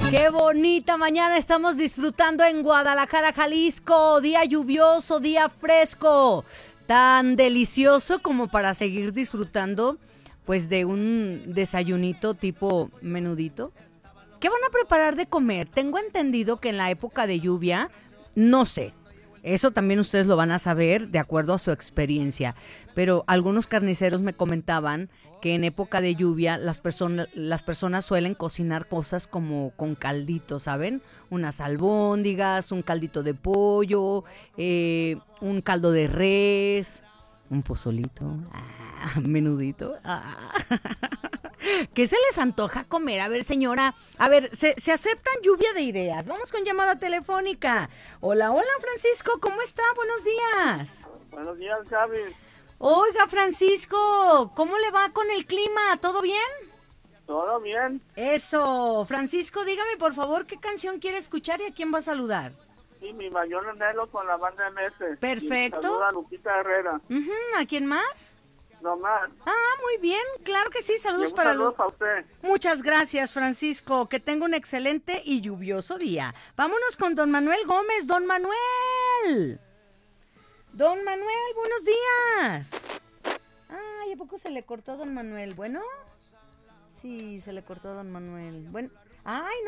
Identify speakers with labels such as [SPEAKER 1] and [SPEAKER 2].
[SPEAKER 1] Qué bonita mañana estamos disfrutando en Guadalajara, Jalisco. Día lluvioso, día fresco. Tan delicioso como para seguir disfrutando, pues, de un desayunito tipo menudito. ¿Qué van a preparar de comer? Tengo entendido que en la época de lluvia, no sé, eso también ustedes lo van a saber de acuerdo a su experiencia, pero algunos carniceros me comentaban que en época de lluvia las personas suelen cocinar cosas como con caldito, ¿saben? Unas albóndigas, un caldito de pollo, un caldo de res, un pozolito, menudito. ¿Qué se les antoja comer? A ver, señora, a ver, se aceptan lluvia de ideas. Vamos con llamada telefónica. Hola, hola, Francisco, ¿cómo está? Buenos días.
[SPEAKER 2] Buenos días, Gaby.
[SPEAKER 1] Oiga, Francisco, ¿cómo le va con el clima? ¿Todo bien?
[SPEAKER 2] ¿Todo bien?
[SPEAKER 1] Eso, Francisco, dígame por favor qué canción quiere escuchar y a quién va a saludar.
[SPEAKER 2] Sí, mi mayor anhelo con la banda MS.
[SPEAKER 1] Perfecto.
[SPEAKER 2] Y saluda a Lupita Herrera.
[SPEAKER 1] ¿A quién más?
[SPEAKER 2] No más.
[SPEAKER 1] Muy bien, claro que sí, saludos para
[SPEAKER 2] Saludos a usted.
[SPEAKER 1] Muchas gracias, Francisco, que tenga un excelente y lluvioso día. Vámonos con don Manuel Gómez. Don Manuel, buenos días. Ay, ¿a poco se le cortó a don Manuel? Bueno, sí, se le cortó a don Manuel. Bueno, ay,